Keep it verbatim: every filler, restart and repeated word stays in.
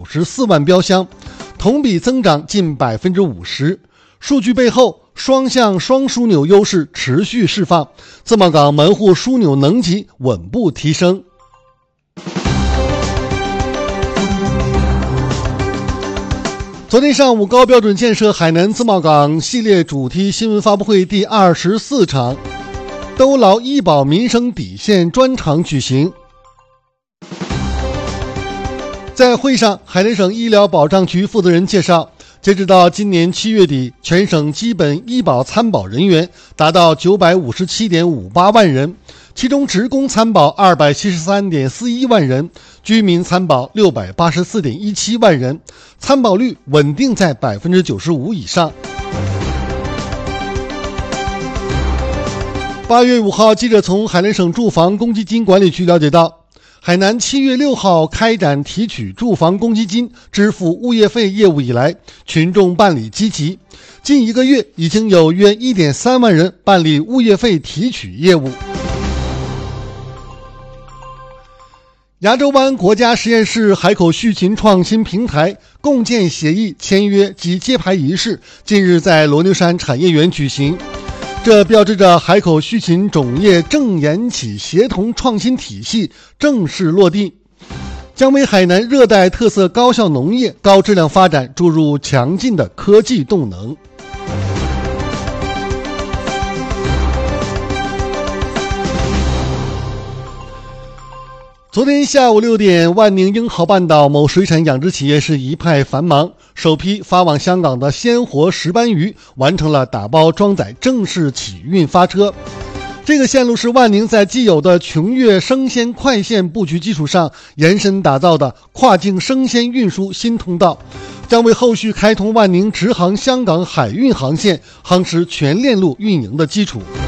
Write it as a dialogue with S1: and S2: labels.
S1: 十四万标箱，同比增长近 百分之五十。 数据背后，双向双枢纽优势持续释放，自贸港门户枢纽能级稳步提升。昨天上午，高标准建设海南自贸港系列主题新闻发布会第二十四场兜牢医保民生底线专场举行。在会上，海南省医疗保障局负责人介绍，截止到今年七月底，全省基本医保参保人员达到 九百五十七点五八万人，其中职工参保 二百七十三点四一万人，居民参保 六百八十四点一七万人，参保率稳定在 百分之九十五 以上。八月五号，记者从海南省住房公积金管理局了解到，海南七月六号开展提取住房公积金支付物业费业务以来，群众办理积极，近一个月已经有约 一点三万人办理物业费提取业务。牙洲湾国家实验室海口畜禽创新平台共建协议签约及揭牌仪式近日在罗牛山产业园举行，这标志着海口畜禽种业正研企协同创新体系正式落地，将为海南热带特色高效农业高质量发展注入强劲的科技动能。昨天下午六点，万宁英豪半岛某水产养殖企业是一派繁忙，首批发往香港的鲜活石斑鱼完成了打包装载，正式起运发车。这个线路是万宁在既有的琼粤生鲜快线布局基础上延伸打造的跨境生鲜运输新通道，将为后续开通万宁直航香港海运航线夯实全链路运营的基础。